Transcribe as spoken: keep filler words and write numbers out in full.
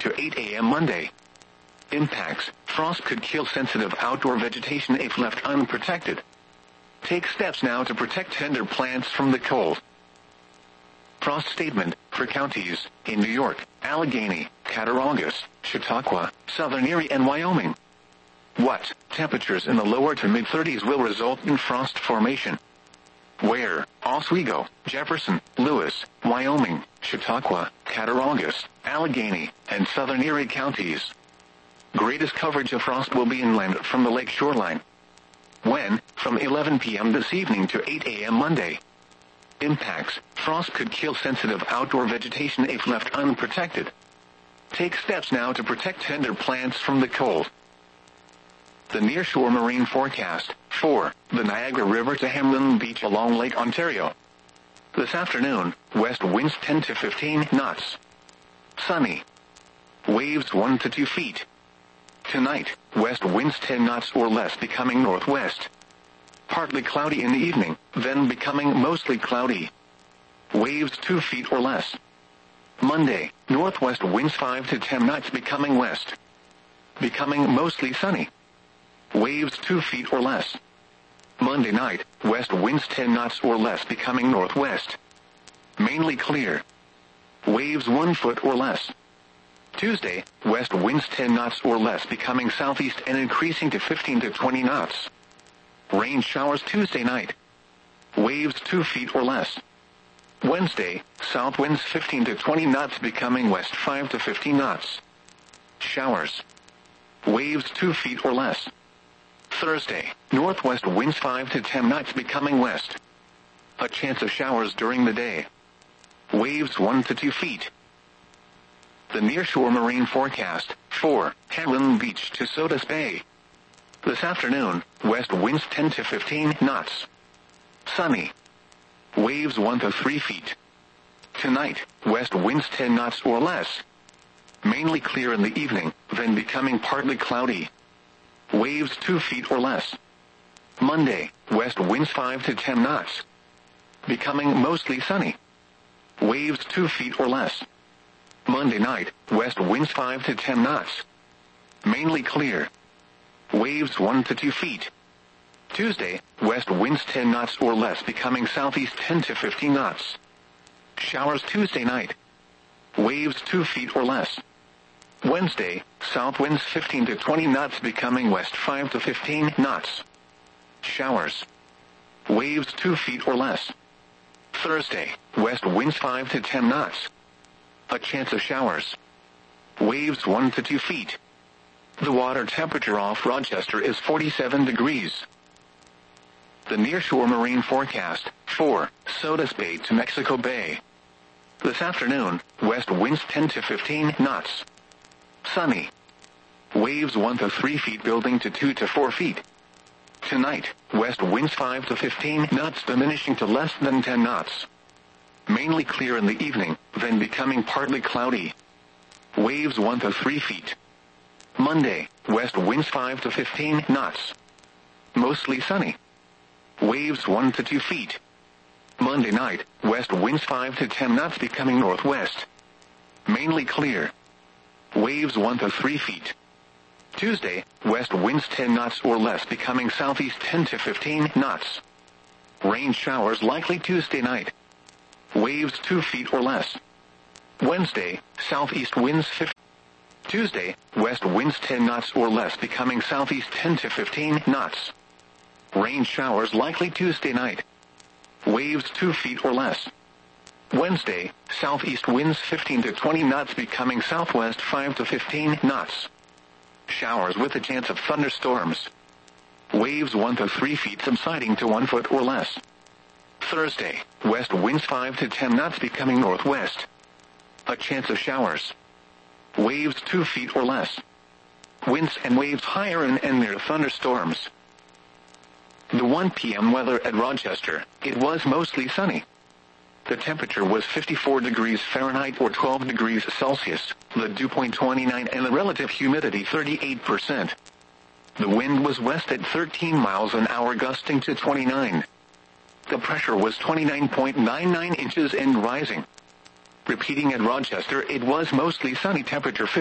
to eight a m Monday. Impacts: frost could kill sensitive outdoor vegetation if left unprotected. Take steps now to protect tender plants from the cold. Frost statement for counties in New York: Allegheny, Cattaraugus, Chautauqua, Southern Erie, and Wyoming. What? Temperatures in the lower to mid-thirties will result in frost formation. Where? Oswego, Jefferson, Lewis, Wyoming, Chautauqua, Cattaraugus, Allegheny, and Southern Erie counties. Greatest coverage of frost will be inland from the lake shoreline. When? From eleven p m this evening to eight a m Monday. Impacts: frost could kill sensitive outdoor vegetation if left unprotected. Take steps now to protect tender plants from the cold. The nearshore marine forecast for the Niagara River to Hamlin Beach along Lake Ontario. This afternoon, west winds ten to fifteen knots. Sunny. Waves one to two feet. Tonight, west winds ten knots or less, becoming northwest. Partly cloudy in the evening, then becoming mostly cloudy. Waves two feet or less. Monday, northwest winds five to ten knots, becoming west. Becoming mostly sunny. Waves two feet or less. Monday night, west winds ten knots or less, becoming northwest. Mainly clear. Waves one foot or less. Tuesday, west winds ten knots or less, becoming southeast and increasing to fifteen to twenty knots. Rain showers Tuesday night. Waves two feet or less. Wednesday, south winds fifteen to twenty knots, becoming west five to fifteen knots. Showers. Waves two feet or less. Thursday, northwest winds five to ten knots, becoming west. A chance of showers during the day. Waves one to two feet. The nearshore marine forecast for Hamlin Beach to Sodus Bay. This afternoon, west winds ten to fifteen knots. Sunny. Waves one to three feet. Tonight, west winds ten knots or less. Mainly clear in the evening, then becoming partly cloudy. Waves two feet or less. Monday, west winds five to ten knots. Becoming mostly sunny. Waves two feet or less. Monday night, west winds five to ten knots. Mainly clear. Waves one to two feet. Tuesday, west winds ten knots or less, becoming southeast ten to fifteen knots. Showers Tuesday night. Waves two feet or less. Wednesday, south winds fifteen to twenty knots, becoming west five to fifteen knots. Showers. Waves two feet or less. Thursday, west winds five to ten knots. A chance of showers. Waves one to two feet. The water temperature off Rochester is forty-seven degrees. The nearshore marine forecast for Sodus Bay to Mexico Bay. This afternoon, west winds ten to fifteen knots. Sunny. Waves one to three feet, building to two to four feet. Tonight, west winds five to fifteen knots, diminishing to less than ten knots. Mainly clear in the evening, then becoming partly cloudy. Waves one to three feet. Monday, west winds five to fifteen knots. Mostly sunny. Waves one to two feet. Monday night, west winds five to ten knots, becoming northwest. Mainly clear. Waves one to three feet. Tuesday, west winds ten knots or less, becoming southeast ten to fifteen knots. Rain showers likely Tuesday night. Waves two feet or less. Wednesday, southeast winds fifteen. Tuesday, west winds ten knots or less, becoming southeast ten to fifteen knots. Rain showers likely Tuesday night. Waves two feet or less. Wednesday, southeast winds fifteen to twenty knots, becoming southwest five to fifteen knots. Showers with a chance of thunderstorms. Waves one to three feet, subsiding to one foot or less. Thursday, west winds five to ten knots, becoming northwest. A chance of showers. Waves two feet or less. Winds and waves higher and, and near thunderstorms. The one p m weather at Rochester, it was mostly sunny. The temperature was fifty-four degrees Fahrenheit or twelve degrees Celsius, the dew point twenty-nine, and the relative humidity thirty-eight percent. The wind was west at thirteen miles an hour, gusting to twenty-nine. The pressure was twenty-nine point nine nine inches and rising. Repeating at Rochester, it was mostly sunny, temperature